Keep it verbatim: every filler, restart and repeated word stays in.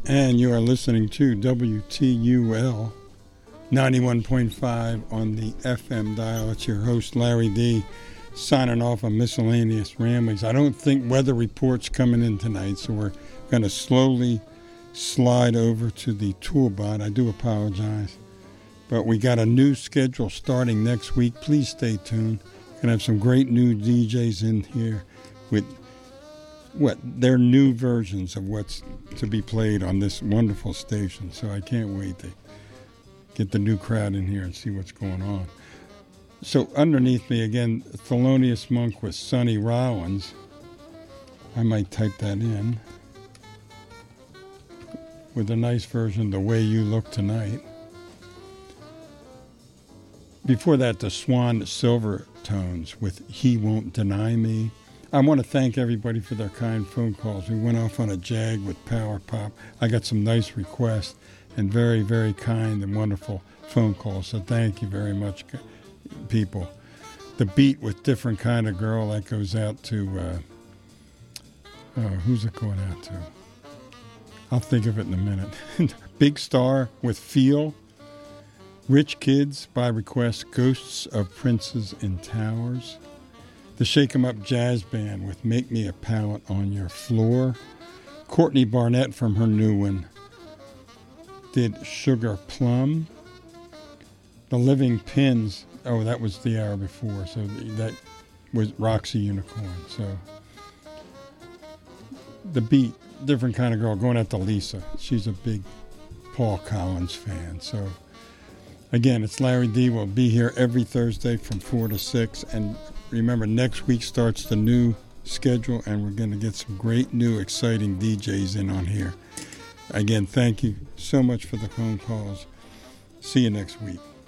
And you are listening to W T U L ninety-one point five on the F M dial. It's your host, Larry D., signing off on Miscellaneous Ramblings. I don't think weather report's coming in tonight, so we're going to slowly slide over to the Toolbot. I do apologize. But we got a new schedule starting next week. Please stay tuned. Going to have some great new D Js in here with what their new versions of what's to be played on this wonderful station. So I can't wait to get the new crowd in here and see what's going on. So underneath me again, Thelonious Monk with Sonny Rollins. I might type that in with a nice version, The Way You Look Tonight. Before that, the Swan Silvertones with He Won't Deny Me. I want to thank everybody for their kind phone calls. We went off on a jag with Power Pop. I got some nice requests and very, very kind and wonderful phone calls. So thank you very much, people. The Beat with Different Kind of Girl, that goes out to, uh, uh, who's it going out to? I'll think of it in a minute. Big Star with Feel. Rich Kids, by request, Ghosts of Princes in Towers. The Shake 'em Up Jazz Band with Make Me a Pallet on Your Floor. Courtney Barnett from her new one did Sugar Plum. The Living Pins, oh, that was the hour before, so that was Roxy Unicorn. So The Beat, Different Kind of Girl, going out to Lisa. She's a big Paul Collins fan. So again, it's Larry D. We'll be here every Thursday from four to six, and remember, next week starts the new schedule, and we're going to get some great new exciting D Js in on here. Again, thank you so much for the phone calls. See you next week.